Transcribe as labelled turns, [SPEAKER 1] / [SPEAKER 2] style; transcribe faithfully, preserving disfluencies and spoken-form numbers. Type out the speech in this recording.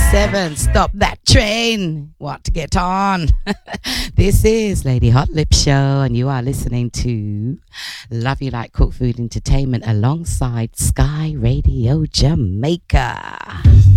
[SPEAKER 1] seven. Stop that train. Want to get on? This is Lady Hot Lip Show, and you are listening to Love You Like Cook Food Entertainment alongside Sky Radio Jamaica.